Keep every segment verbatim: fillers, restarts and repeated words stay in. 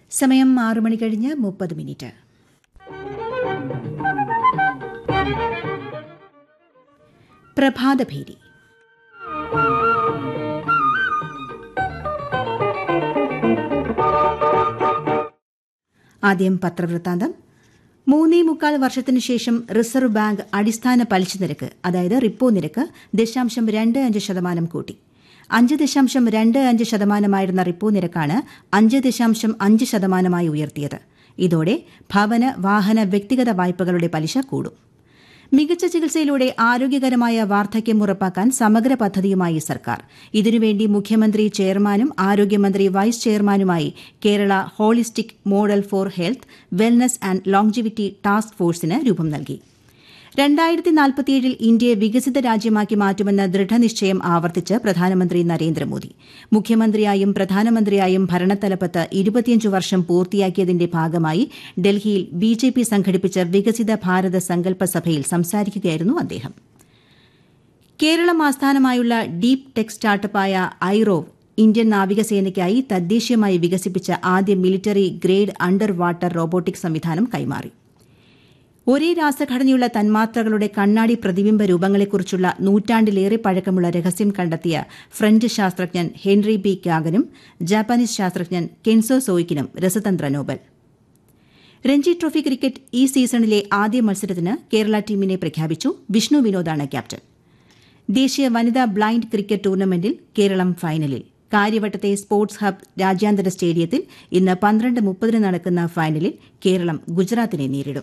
സമയം ആറു മണി കഴിഞ്ഞ് മുപ്പത് മിനിറ്റ്. പ്രഭാതഭേരി. ആദ്യം പത്രവൃത്താന്തം. മൂന്നേ മുക്കാൽ വർഷത്തിനു ശേഷം റിസർവ് ബാങ്ക് അടിസ്ഥാന പലിശ നിരക്ക്, അതായത് റിപ്പോ നിരക്ക് ദശാംശം രണ്ട് അഞ്ച് ശതമാനം കൂട്ടി. അഞ്ച് ദശാംശം രണ്ട് അഞ്ച് ശതമാനമായിരുന്ന റിപ്പോ നിരക്കാണ് അഞ്ച് ദശാംശം അഞ്ച് ശതമാനമായി ഉയർത്തിയത്. ഇതോടെ ഭവന, വാഹന, വ്യക്തിഗത വായ്പകളുടെ പലിശ കൂടും. മികച്ച ചികിത്സയിലൂടെ ആരോഗ്യകരമായ വാർദ്ധക്യം ഉറപ്പാക്കാൻ സമഗ്ര പദ്ധതിയുമായി സർക്കാർ. ഇതിനുവേണ്ടി മുഖ്യമന്ത്രി ചെയർമാനും ആരോഗ്യമന്ത്രി vice ചെയർമാനുമായി Kerala holistic model for health, wellness and longevity task ഫോഴ്സിന് രൂപം നൽകി. രണ്ടായിരത്തി നാൽപ്പത്തിയേഴിൽ ഇന്ത്യയെ വികസിത രാജ്യമാക്കി മാറ്റുമെന്ന ദൃഢനിശ്ചയം ആവർത്തിച്ച് പ്രധാനമന്ത്രി നരേന്ദ്രമോദി. മുഖ്യമന്ത്രിയായും പ്രധാനമന്ത്രിയായും ഭരണത്തലപ്പത്ത് ഇരുപത്തിയഞ്ച് വർഷം പൂർത്തിയാക്കിയതിന്റെ ഭാഗമായി ഡൽഹിയിൽ ബിജെപി സംഘടിപ്പിച്ച വികസിത ഭാരത സങ്കല്പ സഭയിൽ സംസാരിക്കുകയായിരുന്നു അദ്ദേഹം. കേരളം ആസ്ഥാനമായുള്ള ഡീപ് ടെക് സ്റ്റാർട്ടപ്പായ ഐറോവ് ഇന്ത്യൻ നാവികസേനയ്ക്കായി തദ്ദേശീയമായി വികസിപ്പിച്ച ആദ്യ military grade under water robotic സംവിധാനം കൈമാറി. ഒരേ രാസഘടനയുള്ള തന്മാത്രകളുടെ കണ്ണാടി പ്രതിബിംബ രൂപങ്ങളെക്കുറിച്ചുള്ള നൂറ്റാണ്ടിലേറെ പഴക്കമുള്ള രഹസ്യം കണ്ടെത്തിയ ഫ്രഞ്ച് ശാസ്ത്രജ്ഞൻ ഹെൻറി ബി ക്യാഗനും ജാപ്പാനീസ് ശാസ്ത്രജ്ഞൻ Kenzo സോയിക്കിനും രസതന്ത്ര Nobel. Ranji trophy cricket ഈ സീസണിലെ ആദ്യ മത്സരത്തിന് കേരള ടീമിനെ പ്രഖ്യാപിച്ചു. വിഷ്ണു വിനോദാണ് ക്യാപ്റ്റൻ. ദേശീയ വനിതാ ബ്ലൈൻഡ് ക്രിക്കറ്റ് ടൂർണമെന്റിൽ കേരളം ഫൈനലിൽ. കാര്യവട്ടത്തെ സ്പോർട്സ് ഹബ് രാജ്യാന്തര സ്റ്റേഡിയത്തിൽ ഇന്ന് പന്ത്രണ്ട് മുപ്പതിന് നടക്കുന്ന ഫൈനലിൽ കേരളം ഗുജറാത്തിനെ നേരിടും.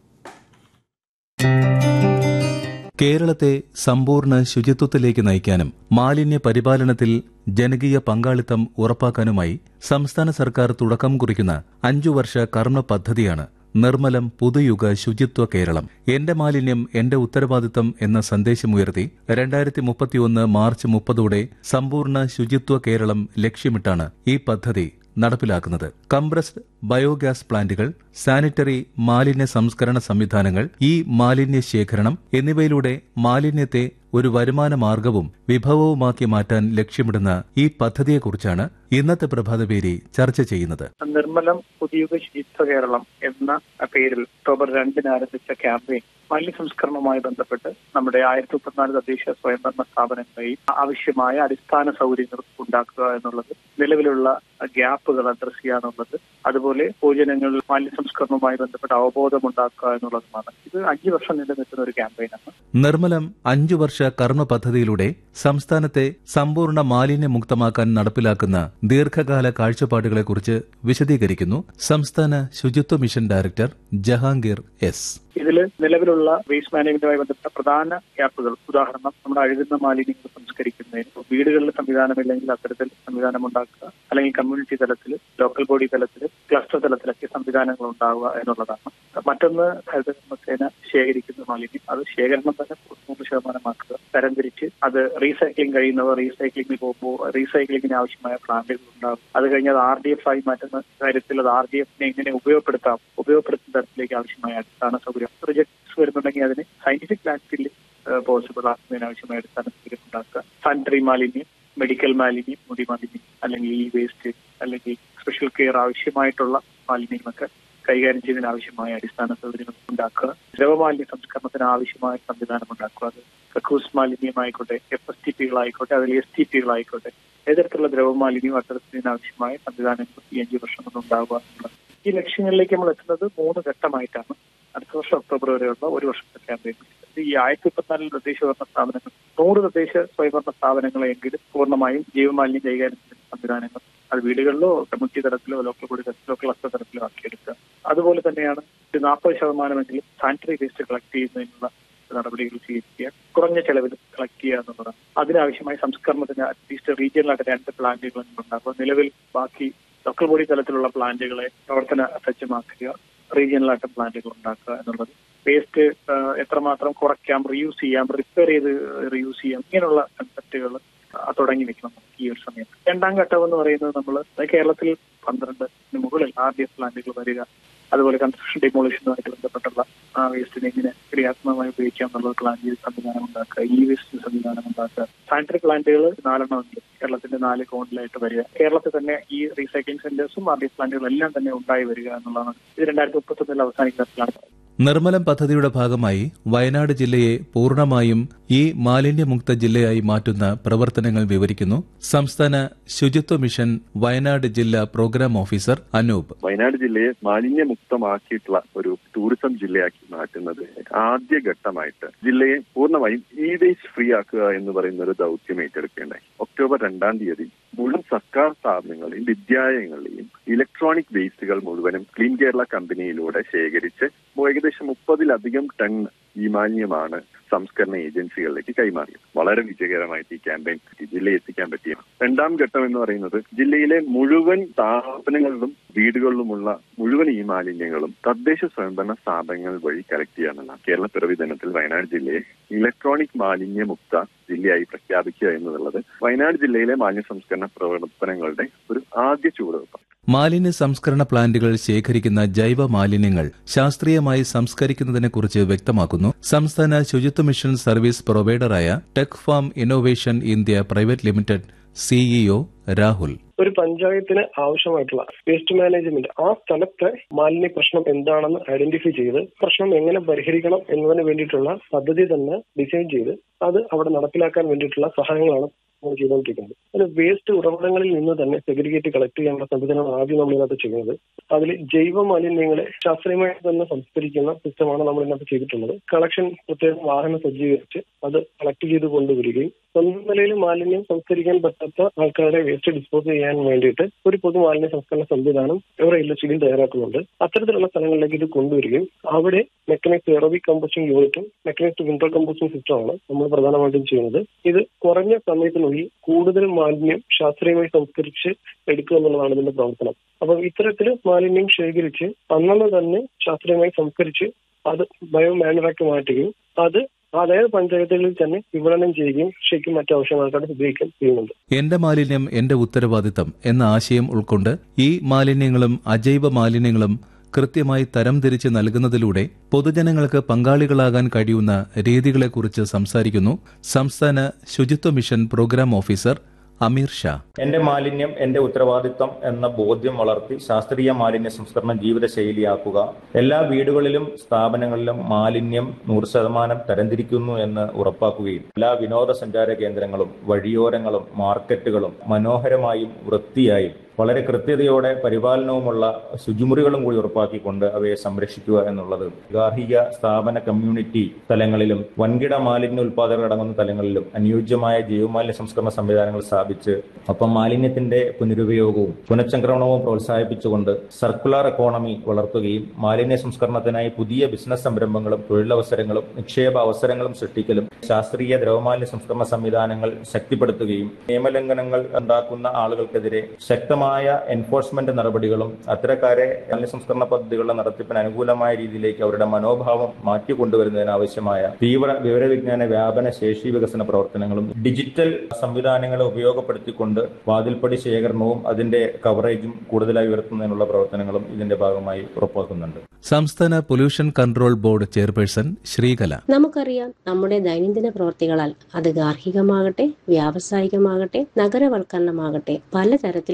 കേരളത്തെ സമ്പൂർണ്ണ ശുചിത്വത്തിലേക്ക് നയിക്കാനും മാലിന്യ പരിപാലനത്തിൽ ജനകീയ പങ്കാളിത്തം ഉറപ്പാക്കാനുമായി സംസ്ഥാന സർക്കാർ തുടക്കം കുറിക്കുന്ന അഞ്ചു വർഷ കർമ്മ പദ്ധതിയാണ് നിർമ്മലം പുതുയുഗ ശുചിത്വ കേരളം. എന്റെ മാലിന്യം എന്റെ ഉത്തരവാദിത്തം എന്ന സന്ദേശമുയർത്തി രണ്ടായിരത്തി മുപ്പത്തിയൊന്ന് മാർച്ച് മുപ്പതോടെ സമ്പൂർണ്ണ ശുചിത്വ കേരളം ലക്ഷ്യമിട്ടാണ് ഈ പദ്ധതി നടപ്പിലാക്കുന്നത്. കംപ്രസ്ഡ് ബയോഗ്യാസ് പ്ലാന്റുകൾ, സാനിറ്ററി മാലിന്യ സംസ്കരണ സംവിധാനങ്ങൾ, ഈ മാലിന്യ ശേഖരണം എന്നിവയിലൂടെ മാലിന്യത്തെ ഒരു വരുമാന മാർഗവും വിഭവവുമാക്കി മാറ്റാൻ ലക്ഷ്യമിടുന്ന ഈ പദ്ധതിയെക്കുറിച്ചാണ് ഇന്നത്തെ പ്രഭാതപേരി ചർച്ച ചെയ്യുന്നത്. നിർമ്മലം പുതുയുഗ ശുചിത്വ കേരളം എന്ന പേരിൽ ഒക്ടോബർ രണ്ടിന് ആരംഭിച്ച ക്യാമ്പയിൻ മാലിന്യ സംസ്കരണവുമായി ബന്ധപ്പെട്ട് നമ്മുടെ ആയിരത്തി മുപ്പത്തിനാല് തദ്ദേശ സ്വയംഭരണ സ്ഥാപനങ്ങളെയും ആവശ്യമായ അടിസ്ഥാന സൗകര്യങ്ങൾ ഉണ്ടാക്കുക എന്നുള്ളത്, നിലവിലുള്ള ഗ്യാപ്പുകൾ അഡ്രസ് ചെയ്യുക എന്നുള്ളത്, അതുപോലെ പൊതുജനങ്ങളിൽ മാലിന്യ സംസ്കരണവുമായി ബന്ധപ്പെട്ട് അവബോധം ഉണ്ടാക്കുക എന്നുള്ളതുമാണ്. ഇത് അഞ്ചു വർഷം നിലനിൽക്കുന്ന ഒരു ക്യാമ്പയിനാണ്. നിർമ്മലം അഞ്ചു വർഷ കർമ്മ പദ്ധതിയിലൂടെ സംസ്ഥാനത്തെ സമ്പൂർണ്ണ മാലിന്യമുക്തമാക്കാൻ നടപ്പിലാക്കുന്ന ദീർഘകാല കാഴ്ചപ്പാടുകളെക്കുറിച്ച് വിശദീകരിക്കുന്നു സംസ്ഥാന ശുചിത്വ മിഷൻ ഡയറക്ടർ ജഹാംഗീർ എസ്. ഇതിൽ നിലവിലുള്ള വേസ്റ്റ് മാനേജ്മെന്റുമായി ബന്ധപ്പെട്ട പ്രധാന ഗ്യാപ്പുകൾ, ഉദാഹരണം നമ്മുടെ അഴുകുന്ന മാലിന്യങ്ങൾ സംസ്കരിക്കുന്നതിന് വീടുകളിൽ സംവിധാനമില്ലെങ്കിൽ അത്തരത്തിൽ സംവിധാനം ഉണ്ടാക്കുക, അല്ലെങ്കിൽ കമ്മ്യൂണിറ്റി തലത്തിൽ, ലോക്കൽ ബോഡി തലത്തിൽ, ക്ലസ്റ്റർ തലത്തിലൊക്കെ സംവിധാനങ്ങൾ ഉണ്ടാവുക എന്നുള്ളതാണ്. മറ്റൊന്ന്, ഹരിതകർമ്മസേന ശേഖരിക്കുന്ന മാലിന്യം അത് ശേഖരണം തന്നെ നൂറ് ശതമാനമാക്കുക, തരംതിരിച്ച് അത് റീസൈക്ലിംഗ് കഴിയുന്നവർ റീസൈക്ലിംഗിൽ പോകുമ്പോൾ റീസൈക്ലിംഗിന് ആവശ്യമായ പ്ലാന്റുകൾ ഉണ്ടാകും. അത് കഴിഞ്ഞ് അത് ആർ ഡി എഫ് ആയി മാറ്റുന്ന കാര്യത്തിൽ അത് ആർ ഡി എഫിനെ എങ്ങനെ ഉപയോഗപ്പെടുത്താം, ഉപയോഗപ്പെടുത്തുന്ന തരത്തിലേക്ക് ആവശ്യമായ അടിസ്ഥാന സൗകര്യം പ്രൊജക്ട്സ് വരുന്നുണ്ടെങ്കിൽ അതിന് സയന്റിഫിക് ലാൻഡിൽ പോസിബിൾ ആക്കുന്നതിന് ആവശ്യമായ അടിസ്ഥാന സൗകര്യം ഉണ്ടാക്കുക. സാനിറ്ററി മാലിന്യം, മെഡിക്കൽ മാലിന്യം, മുടി മാലിന്യം, അല്ലെങ്കിൽ ഈ വേസ്റ്റ്, അല്ലെങ്കിൽ സ്പെഷ്യൽ കെയർ ആവശ്യമായിട്ടുള്ള മാലിന്യങ്ങളൊക്കെ കൈകാര്യം ചെയ്യുന്നതിന് ആവശ്യമായ അടിസ്ഥാന സൗകര്യങ്ങൾ ഉണ്ടാക്കുക. ദ്രവമാലിന്യ സംസ്കരണത്തിന് ആവശ്യമായ സംവിധാനം ഉണ്ടാക്കുക. അത് കക്കൂസ് മാലിന്യമായിക്കോട്ടെ, എഫ് എസ് ടി പികളായിക്കോട്ടെ, അതിൽ എസ് ടി പികളായിക്കോട്ടെ, ഏതരത്തിലുള്ള ദ്രവമാലിന്യവും അത്തരത്തിന് ആവശ്യമായ സംവിധാനങ്ങൾ ഈ അഞ്ചു വർഷം കൊണ്ട് ഉണ്ടാവുക എന്നുള്ളത്. ഈ ലക്ഷ്യങ്ങളിലേക്ക് നമ്മൾ എത്തുന്നത് മൂന്ന് ഘട്ടമായിട്ടാണ്. അടുത്ത വർഷം ഒക്ടോബർ വരെയുള്ള ഒരു വർഷത്തെ ക്യാമ്പയിൻ. ഈ ആയിരത്തി മുപ്പത്തിനാലിൽ തദ്ദേശ ഭരണ സ്ഥാപനങ്ങൾ നൂറ് തദ്ദേശ സ്വയംഭരണ സ്ഥാപനങ്ങളെങ്കിലും പൂർണ്ണമായും ജീവമാലിന്യം കൈകാര്യം ചെയ്യുന്ന സംവിധാനങ്ങൾ അത് വീടുകളിലോ കമ്മ്യൂണിറ്റി തലത്തിലോ ലോക്കൽ ബോഡി തലത്തിലോ ക്ലസ്റ്റർ തലത്തിലോ ആക്കിയെടുക്കുക. അതുപോലെ തന്നെയാണ് ഒരു നാൽപ്പത് ശതമാനമെങ്കിലും സാനിറ്ററി വേസ്റ്റ് കളക്ട് ചെയ്യുന്നതിനുള്ള നടപടികൾ സ്വീകരിക്കുക, കുറഞ്ഞ ചെലവിൽ കളക്ട് ചെയ്യുക എന്നുള്ളതാണ്. അതിനാവശ്യമായ സംസ്കരണത്തിന് അറ്റ്ലീസ്റ്റ് റീജിയനിലായിട്ട് രണ്ട് പ്ലാന്റുകൾ ഉണ്ടാക്കുക. നിലവിൽ ബാക്കി ലോക്കൽ ബോഡി തലത്തിലുള്ള പ്ലാന്റുകളെ പ്രവർത്തന സജ്ജമാക്കുക, റീജിയണലായിട്ട് പ്ലാന്റുകൾ ഉണ്ടാക്കുക എന്നുള്ളത്. വേസ്റ്റ് എത്രമാത്രം കുറയ്ക്കാം, റീയൂസ് ചെയ്യാം, റിപ്പയർ ചെയ്ത് റീയൂസ് ചെയ്യാം, ഇങ്ങനെയുള്ള കൺസെപ്റ്റുകൾ തുടങ്ങി വെക്കണം ഈ ഒരു സമയത്ത്. രണ്ടാം ഘട്ടം എന്ന് പറയുന്നത് നമ്മൾ കേരളത്തിൽ പന്ത്രണ്ടിന് മുകളിൽ ആർ ഡി എഫ് പ്ലാന്റുകൾ വരിക, അതുപോലെ കൺസ്ട്രക്ഷൻ ഡിമോളിഷനുമായിട്ട് ബന്ധപ്പെട്ടുള്ള ആ വേസ്റ്റിനെ എങ്ങനെ ക്രിയാത്മകമായി ഉപയോഗിക്കാം എന്നുള്ളത് പ്ലാൻ ചെയ്ത് സംവിധാനം ഉണ്ടാക്കുക, ഇ വേസ്റ്റ് സംവിധാനം ഉണ്ടാക്കുക. സാനിറ്ററി പ്ലാന്റുകൾ നാലെണ്ണം ഉണ്ട് കേരളത്തിന്റെ നാല് കോണിലായിട്ട് വരിക. കേരളത്തിൽ തന്നെ ഈ റീസൈക്ലിംഗ് സെന്റേഴ്സും ആർ ഡി എഫ് പ്ലാന്റുകളും എല്ലാം തന്നെ ഉണ്ടായി വരിക എന്നുള്ളതാണ്. ഇത് രണ്ടായിരത്തി മുപ്പത്തൊന്നിൽ അവസാനിക്കുന്ന പ്ലാൻ. നിർമ്മലം പദ്ധതിയുടെ ഭാഗമായി വയനാട് ജില്ലയെ പൂർണ്ണമായും ഈ മാലിന്യമുക്ത ജില്ലയായി മാറ്റുന്ന പ്രവർത്തനങ്ങൾ വിവരിക്കുന്നു സംസ്ഥാന ശുചിത്വ മിഷൻ വയനാട് ജില്ലാ പ്രോഗ്രാം ഓഫീസർ അനൂപ്. വയനാട് ജില്ലയെ മാലിന്യമുക്തമാക്കിയിട്ടുള്ള ഒരു ടൂറിസം ജില്ലയാക്കി മാറ്റുന്നത് ആദ്യഘട്ടമായിട്ട് ജില്ലയെ പൂർണ്ണമായും ഇ വേസ്റ്റ് ഫ്രീ ആക്കുക എന്ന് പറയുന്ന ഒരു ദൌത്യം ഏറ്റെടുക്കേണ്ടായി. ഒക്ടോബർ രണ്ടാം തീയതി മുഴുവൻ സർക്കാർ സ്ഥാപനങ്ങളെയും വിദ്യാലയങ്ങളെയും ഇലക്ട്രോണിക് വേസ്റ്റുകൾ മുഴുവനും ക്ലീൻ കേരള കമ്പനിയിലൂടെ ശേഖരിച്ച് ഏകദേശം മുപ്പതിലധികം ടൺ ഈ മാലിന്യമാണ് സംസ്കരണ ഏജൻസികളിലേക്ക് കൈമാറിയത്. വളരെ വിജയകരമായിട്ട് ഈ ക്യാമ്പയിൻ ജില്ലയിൽ എത്തിക്കാൻ പറ്റിയാണ്. രണ്ടാം ഘട്ടം എന്ന് പറയുന്നത് ജില്ലയിലെ മുഴുവൻ സ്ഥാപനങ്ങളിലും വീടുകളിലുമുള്ള മുഴുവൻ ഈ മാലിന്യങ്ങളും തദ്ദേശ സ്വയംഭരണ സ്ഥാപനങ്ങൾ വഴി കളക്ട് ചെയ്യാമെന്നാണ്. കേരള പിറവി ദിനത്തിൽ വയനാട് ജില്ലയെ ഇലക്ട്രോണിക് മാലിന്യമുക്ത ജില്ലയായി പ്രഖ്യാപിക്കുക എന്നുള്ളത് വയനാട് ജില്ലയിലെ മാലിന്യ സംസ്കരണ പ്രവർത്തനങ്ങളുടെ ഒരു ആദ്യ ചുവടുവെപ്പാണ്. മാലിന്യ സംസ്കരണ പ്ലാന്റുകൾ ശേഖരിക്കുന്ന ജൈവ മാലിന്യങ്ങൾ ശാസ്ത്രീയമായി സംസ്കരിക്കുന്നതിനെക്കുറിച്ച് വ്യക്തമാക്കുന്നു സംസ്ഥാന ശുചിത്വ mission service പ്രൊവൈഡറായ tech farm innovation India private limited CEO Rahul. ഒരു പഞ്ചായത്തിന് ആവശ്യമായിട്ടുള്ള വേസ്റ്റ് മാനേജ്മെന്റ് ആ സ്ഥലത്തെ മാലിന്യ പ്രശ്നം എന്താണെന്ന് ഐഡന്റിഫൈ ചെയ്ത് പ്രശ്നം എങ്ങനെ പരിഹരിക്കണം എന്നതിന് വേണ്ടിയിട്ടുള്ള പദ്ധതി തന്നെ ഡിസൈൻ ചെയ്ത് അത് അവിടെ നടപ്പിലാക്കാൻ വേണ്ടിയിട്ടുള്ള സഹായങ്ങളാണ് നമ്മൾ ചെയ്തുകൊണ്ടിരിക്കുന്നത്. അതിന് വേസ്റ്റ് ഉറവിടങ്ങളിൽ നിന്ന് തന്നെ സെഗ്രിഗേറ്റ് കളക്ട് ചെയ്യാനുള്ള സംവിധാനം ആദ്യം നമ്മൾ ഇതിനകത്ത് ചെയ്യുന്നത്. അതിൽ ജൈവ മാലിന്യങ്ങളെ ശാസ്ത്രീയമായി തന്നെ സംസ്കരിക്കുന്ന സിസ്റ്റമാണ് നമ്മൾ ഇതിനകത്ത് ചെയ്തിട്ടുള്ളത്. കളക്ഷൻ പ്രത്യേകം വാഹനം സജ്ജീകരിച്ച് അത് കളക്ട് ചെയ്ത് കൊണ്ടുവരികയും സ്വന്തം നിലയിൽ മാലിന്യം സംസ്കരിക്കാൻ പറ്റാത്ത ആൾക്കാരുടെ വേസ്റ്റ് ഡിസ്പോസ് ചെയ്യാൻ വേണ്ടിയിട്ട് ഒരു പൊതു മാലിന്യ സംസ്കരണ സംവിധാനം ഇവിടെ എൽ എച്ച് ഡിയിൽ തയ്യാറാക്കുന്നുണ്ട്. അത്തരത്തിലുള്ള സ്ഥലങ്ങളിലേക്ക് ഇത് കൊണ്ടുവരികയും അവിടെ മെക്കനൈസ്ഡ് എറോബിക് കമ്പോസ്റ്റിംഗ് യൂണിറ്റും മെക്കനൈസ്ഡ് വിൻഡർ കമ്പോസ്റ്റിംഗ് സിസ്റ്റമാണ് നമ്മൾ പ്രധാനമായിട്ടും ചെയ്യുന്നത്. ഇത് കുറഞ്ഞ സമയത്തിനുള്ളിൽ കൂടുതൽ മാലിന്യം ശാസ്ത്രീയമായി സംസ്കരിച്ച് എടുക്കുക എന്നുള്ളതാണ് ഇതിന്റെ പ്രവർത്തനം. അപ്പം ഇത്തരത്തിൽ മാലിന്യം ശേഖരിച്ച് അന്നു തന്നെ ശാസ്ത്രീയമായി സംസ്കരിച്ച് അത് ബയോ മാനുഫാക്ചർ മാറ്റുകയും അത് അതായത് പഞ്ചായത്തുകളിൽ തന്നെ വിപണനം ചെയ്യുകയും ശരിക്കും മറ്റാവശ്യങ്ങൾക്കായിട്ട് ഉപയോഗിക്കുകയും ചെയ്യുന്നുണ്ട്. എന്റെ മാലിന്യം എന്റെ ഉത്തരവാദിത്തം എന്ന ആശയം ഉൾക്കൊണ്ട് ഈ മാലിന്യങ്ങളും അജൈവ മാലിന്യങ്ങളും കൃത്യമായി തരംതിരിച്ച് നൽകുന്നതിലൂടെ പൊതുജനങ്ങൾക്ക് പങ്കാളികളാകാൻ കഴിയുന്ന രീതികളെക്കുറിച്ച് സംസാരിക്കുന്നു സംസ്ഥാന ശുചിത്വ മിഷൻ പ്രോഗ്രാം ഓഫീസർ അമീർ ഷാ. എന്റെ മാലിന്യം എന്റെ ഉത്തരവാദിത്തം എന്ന ബോധ്യം വളർത്തി ശാസ്ത്രീയ മാലിന്യ സംസ്കരണം ജീവിതശൈലിയാക്കുക, എല്ലാ വീടുകളിലും സ്ഥാപനങ്ങളിലും മാലിന്യം നൂറ് ശതമാനം തരംതിരിക്കുന്നു എന്ന് ഉറപ്പാക്കുകയും എല്ലാ വിനോദസഞ്ചാര കേന്ദ്രങ്ങളും വഴിയോരങ്ങളും മാർക്കറ്റുകളും മനോഹരമായും വൃത്തിയായും വളരെ കൃത്യതയോടെ പരിപാലനവുമുള്ള ശുചിമുറികളും കൂടി ഉറപ്പാക്കിക്കൊണ്ട് അവയെ സംരക്ഷിക്കുക എന്നുള്ളത് ഗാർഹിക സ്ഥാപന കമ്മ്യൂണിറ്റി തലങ്ങളിലും വൻകിട മാലിന്യ ഉൽപാദകർ അടങ്ങുന്ന തലങ്ങളിലും അനുയോജ്യമായ ജൈവമാലിന്യ സംസ്കരണ സംവിധാനങ്ങൾ സ്ഥാപിച്ച് ഒപ്പം മാലിന്യത്തിന്റെ പുനരുപയോഗവും പുനഃചംക്രമണവും പ്രോത്സാഹിപ്പിച്ചുകൊണ്ട് സർക്കുലർ എക്കോണമി വളർത്തുകയും മാലിന്യ സംസ്കരണത്തിനായി പുതിയ ബിസിനസ് സംരംഭങ്ങളും തൊഴിലവസരങ്ങളും നിക്ഷേപ അവസരങ്ങളും സൃഷ്ടിക്കലും ശാസ്ത്രീയ ദ്രവമാലിന്യ സംസ്കരണ സംവിധാനങ്ങൾ ശക്തിപ്പെടുത്തുകയും നിയമലംഘനങ്ങൾ ഉണ്ടാക്കുന്ന ആളുകൾക്കെതിരെ ശക്തമായ എൻഫോഴ്സ്മെന്റ് നടപടികളും അത്തരക്കാരെ മാലിന്യ സംസ്കരണ പദ്ധതികളുടെ നടത്തിപ്പിന് അനുകൂലമായ രീതിയിലേക്ക് അവരുടെ മനോഭാവം മാറ്റിക്കൊണ്ടുവരുന്നതിനാവശ്യമായ തീവ്ര വിവരവിജ്ഞാന വ്യാപന ശേഷി വികസന പ്രവർത്തനങ്ങളും ഡിജിറ്റൽ സംവിധാനങ്ങളെ ഉപയോഗപ്പെടുത്തിക്കൊണ്ട് വാതിൽപ്പടി ശേഖരണവും അതിന്റെ കവറേജും കൂടുതലായി ഉയർത്തുന്നതിനുള്ള പ്രവർത്തനങ്ങളും ഇതിന്റെ ഭാഗമായി ഉറപ്പാക്കുന്നുണ്ട്. സംസ്ഥാന pollution control board chairperson Sreekala. നമുക്കറിയാം, നമ്മുടെ ദൈനംദിന പ്രവർത്തികളാൽ അത് ഗാർഹികമാകട്ടെ വ്യാവസായികമാകട്ടെ നഗരവൽക്കരണമാകട്ടെ പലതരത്തിൽ